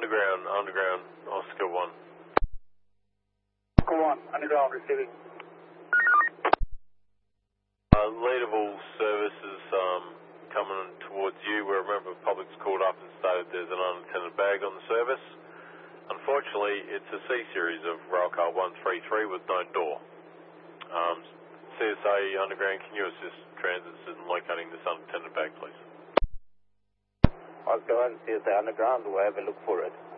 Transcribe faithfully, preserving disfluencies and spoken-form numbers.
underground, underground, Oscar one. Oscar one, underground receiving. Uh, Leadable services um, coming towards you, where a member of the public's called up and stated there's an unattended bag on the service. Unfortunately, it's a C-series of railcar one three three with no door. Um, C S A Underground, can you assist transits in locating this unattended bag, please? Oscar one, C S A Underground, we'll have a look for it.